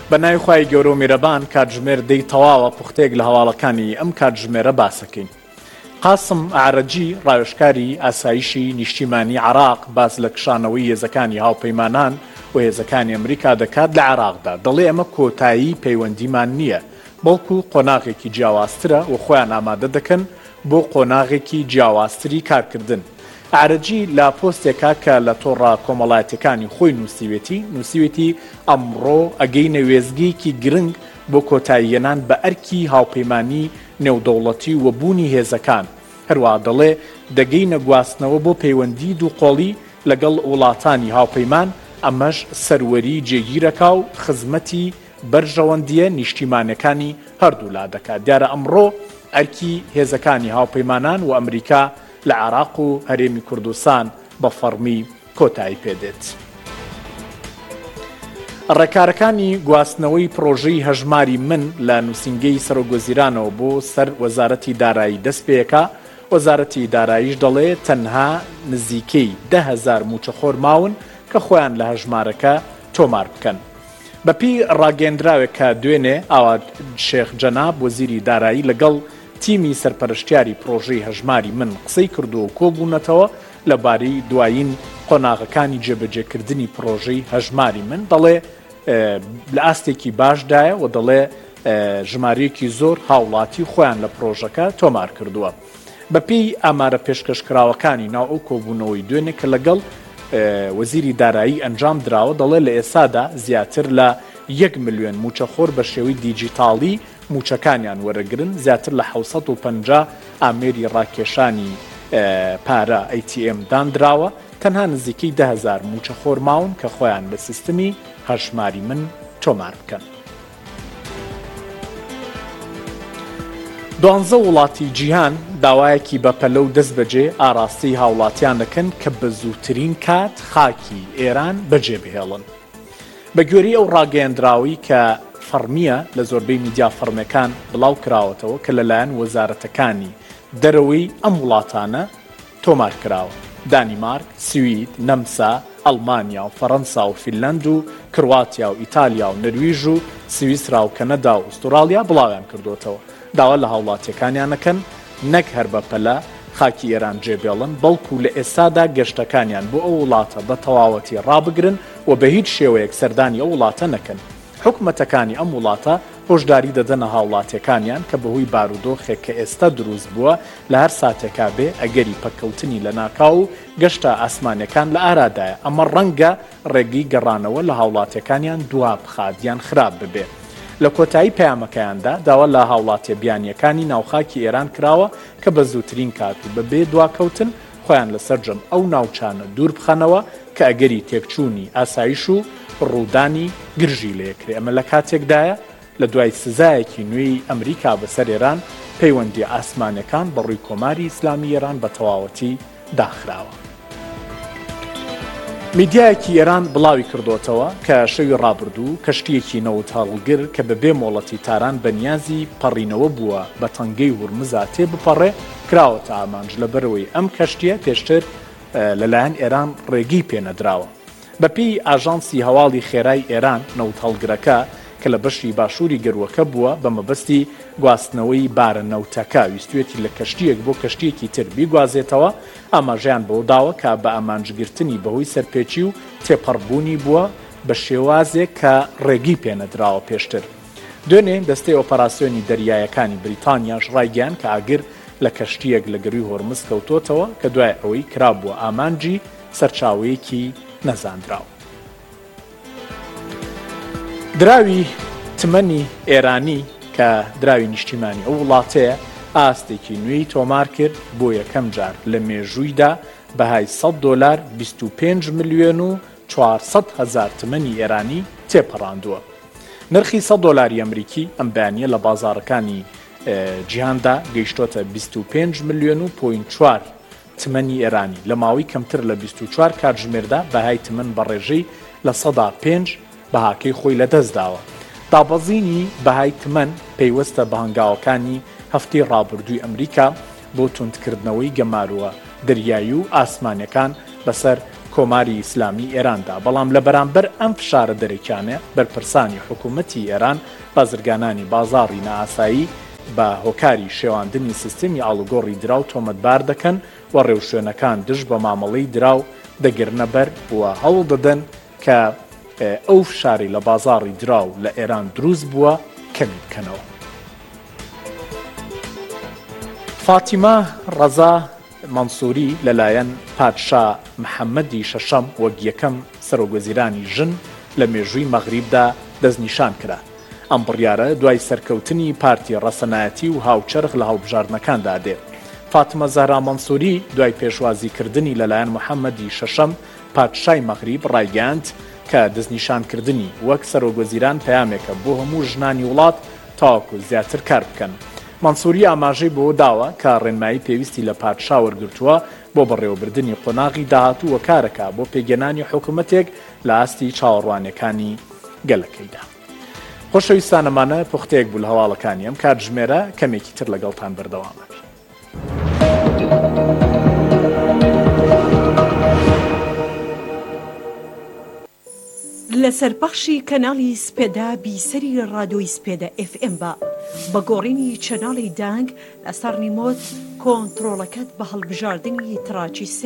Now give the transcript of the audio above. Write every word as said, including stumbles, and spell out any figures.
بە ناوی خوای گەورە و میرەبان کاتژمێر دەی تەواوە پوختەیەک لە هەواڵەکانی ئەم کاتژمێرە باسەکەین. قاسم عارەجی ڕاوێژکاری ئاسایشی نیشتیمانی عێراق باس لە کشانەوەی هێزەکانی هاوپەیمانان و هێزەکانی ئەمریکا دەکات لە عێراقدا. دەڵێ ئەمە کۆتایی پەیوەندیمان نییە، بەڵکو قۆناغێکی جیاوازترە و خۆیان ئامادە دەکەن بۆ قۆناغێکی جیاوازتری کارکردن. عارەجی لە پۆستێکا کە لە تۆڕە کۆمەڵایەتەکانی خۆی نووسیوێتی نووسیوێتی ئەمڕۆ ئەگەینە وێزگەیەکی گرنگ بۆ کۆتاییەنان بە ئەرکی هاوپەیمانی نێودەوڵەتی و بوونی هێزەکان. هەروە دەڵێ دەگەینە گواستنەوە بۆ پەیوەندی دووقۆڵی لەگەڵ وڵاتانی هاوپەیمان، ئەمەش سەروەری جێگیرەکە و خزمەتی بەرژەوەندیە نیشتیمانەکانی هەردوو لا دەکات. دیارە ئەمڕۆ ئەرکی هێزەکانی هاوپەیمانان و ئەمریکا لە عێراق و هەرێمی کوردستان بە فەرمی کۆتایی پێدێت. ڕێکارەکانی گواستنەوەی پرۆژەی هەژماری من لە نووسینگەی سەرۆکوەزیرانەوە بۆ سەر وەزارەتی دارایی دەست پێیەکە. وەزارەتی داراییش دەڵێ تەنها نزیکەی دە هەزار موچەخۆر ماون کە خۆیان لە هەژمارەکە تۆمار بکەن. بەپی ڕاگەیەندراوێک کە دوێنێ ئاواد شێخ جەناب وەزیری دارایی لەگەڵ تیمی سەرپەرشتیاری پرۆژەی هەژماری من قسەی کردو و کۆبوونەتەوە لەبارەی دوایین قۆناغەکانی جێبەجێکردنی پرۆژەی هەژماری من. دەڵێ لە ئاستێکی باشدایە و دەڵێ ژمارەیەکی زۆر هاوڵاتی خۆیان لە پرۆژەکە تۆمار کردووە. بەپێی ئامارە پێشکەشکراوەکانی ناو ئەو کۆبوونەوەی دوێنێ کە لەگەڵ وەزیری دارایی ئەنجام دراوە، دەڵێ لە ئێستادا زیاتر لە یەک ملیۆن موچەخۆر بە شێوەی دیجیتاڵی موچەکانیان وەرەگرن، زیاتر لە حەوسەد و پەنجا ئامێری ڕاکێشانی پارە ئەی تی ئێم دانراوە. تەنها نزیکەی دە هەزار موچەخۆر ماون کە خۆیان لە سیستمی هەژماری من تۆمار بکەن. دوانزە وڵاتی جیهان داوایەکی بەپەلە و دەست بەجێ ئاراستی هاوڵاتیان دەکەن کە بە زووترین کات خاکی ئێران بەجێبهێڵن. بە گوێرەی ئەو ڕاگەیەندراوی کە فەرمیە لە زۆربەی میدیا فەرمیەکان بڵاو کراوەتەوە کە لەلایەن وەزارەتەکانی دەرەوەی ئەم وڵاتانە تۆمار کراوە. دانیمارک، سوید، نەمسا، ئەڵمانیا و فەڕەنسا و فینلەند و کرواتیا و ئیتالیا و نەرویژ و سویسرا و کەنەدا و ئوستورالیا بڵاویان کردوتەوە داوا لە هاوڵاتیەکانیانەکەن نەک هەر بەپەلە خاکی ئێران جێبێڵن، بەڵکو لە ئێستادا گەشتەکانیان بۆ ئەو وڵاتە بە تەواوەتی ڕابگرن و بە هیچ شێوەیەک سەردانی ئەو وڵاتە نەکەن. حکومەتەکانی ئەم وڵاتە هۆشداری دەدەنە هاوڵاتیەکانیان کە بەهۆی بارودۆخێک کە ئێستا دروست بووە لە هەر ساتێکا بێ ئەگەری پەکەوتنی لە ناکاو و گەشتە ئاسمانەکان لە ئارادایە. ئەمە ڕەنگە ڕێگەی گەڕانەوە لە هاوڵاتیەکانیان دوا بخات خراپ ببێ. لە کۆتایی پەیامەکەیاندا داوا لە هاوڵاتیە بیانیەکانی ناوخاکی ئێران کراوە کە بە زووترین کات و بەبێ دواکەوتن خۆیان لە سەرجەم ئەو ناوچانە دوور بخەنەوە کە ئەگەری تێکچوونی ئاسایش و ڕوودانی گرژی لەیەکرێ. ئەمە لە کاتێکدایە لە دوای سزایەکی نوێی ئەمریکا بەسەر ئێران پەیوەندی ئاسمانەکان بە ڕووی کۆماری ئیسلامی ئێران بە تەواوەتی داخراوە. میدیایەکی ئێران بڵاوی کردوتەوە کە شەوی ڕابردوو کەشتیەکی نەوت هەڵگر کە بەبێ مۆڵەتی تاران بەنیازی پەڕینەوە بووە بە تەنگەی هورمزا تێ بپەڕێ کراوەتە ئامانج لەبەرەوەی ئەم کەشتیە پێشتر لەلایەن ئێران ڕێگی پێنەدراوە. بەپێی ئاژانسی هەواڵی خێرای ئێران نەوت هەڵگرەکە کە لە بەشی باشووری گەروەکە بووە بە مەبەستی گواستنەوەی بارە نەوتەکە ویستوێتی لە کەشتیەک بۆ کەشتیەکی تر بیگوازێتەوە، ئاماژیان بەو داوە کە بە ئامانجگرتنی بەهۆی سەرپێچی و تێپەڕبوونی بووە بە شێوازێک کە ڕێگی پێنەدراوە پێشتر. دوێنێ دەستەی ئۆپەراسیۆنی دەریایەکانی بریتانیاش ڕایگەیان کە ئاگر لە کەشتیەک لە گەروی هۆرمز کەوتۆتەوە کە دوای ئەوەی کرابووە ئامانجی سەرچاوەیەکی نەزاندراوە. دراوی تمەنی ئێرانی کە دراوی نیشتیمانی ئەو وڵاتەیە ئاستێکی نوێی تۆمار کرد بۆ یەکەم جار لە مێژوویدا بەهای سەد دۆلار بیست و پێنج ملیۆن و چوارسەد هەزار تمەنی ئێرانی تێپەڕاندووە. نرخی سەد دۆلاری ئەمریکی ئەم بەیانیە لە بازاڕەکانی جیهاندا گەیشتۆتە بیست و پێنج ملیۆن و پۆین چوار تمەنی ئێرانی لە ماوەی کەمتر لە بیست و چوار کاتژمێردا بەهای تمەن بە ڕێژەی لە سەدا پێنج بەهاکەی خۆی لەدەستداوە. دابەزینی بەهای تمەن پەیوەستە بە هەنگاوەکانی هەفتەی ڕابردووی ئەمریکا بۆ توندکردنەوەی گەمارووە دەریایی و ئاسمانەکان بەسەر کۆماری ئیسلامی ئێراندا بەڵام لە بەرامبەر ئەم فشارە دەرەکیانە بەرپرسانی حکوومەتی ئێران بازرگانانی بازاڕی نائاسایی بە هۆکاری شێواندنی سیستەمی ئاڵوگۆڕی دراو تۆمەتبار دەکەن و ڕێوشوێنەکان دژ بە مامەڵەی دراو دەگرنە بەر وە هەوڵ دەدەن کە ئەو فشاری لە بازاڕی دراو لە ئێران دروست بووە کەمی بکەنەوە. فاتیمە ڕەزا مەنسووری لەلایەن پادشا محەممەدی شەشەم وەک یەکەم سەرۆگوەزیرانی ژن لە مێژووی مەغریبدا دەستنیشان کرا. ئەم بڕیارە دوای سەرکەوتنی پارتی ڕەسەنایەتی و هاوچەرخ لە هەڵبژاردنەکاندا دێت. فاتمە زەهرا مەنسووری دوای پێشوازیکردنی لەلایەن محەممەدی شەشەم پادشای مەغریب ڕایگەاند کە دەستنیشانکردنی وەک سەرۆگوەزیران پەیامێکە بۆ هەموو ژنانی وڵات تاواکو زیاتر کار بکەن. مەنسووری ئاماژەی بۆ داوە کە ڕێنمایی پێویستی لە پادشا وەرگرتووە بۆ بەڕێوەبردننی قۆناغی داهاتوو وە کارەکە بۆ پێگەنانی حکوومەتێک لە ئاستی چاوەڕوانەکانی گەلەکەیدا. خۆشەویستانەمانە پوختەیەک بوو لە هەواڵەکانی ئەم کاتژمێرە کەمێکی تر لەگەڵتان بەردەوامە. لە سەرپەخشی کەناڵی سپێدا بیسەری ڕادۆی سپێدە ئف ئێم بە بە گۆڕینی چەناڵی دانگ لەسەر ریمۆت کۆنتڕۆڵەکەت بە هەڵبژاردننی تراچی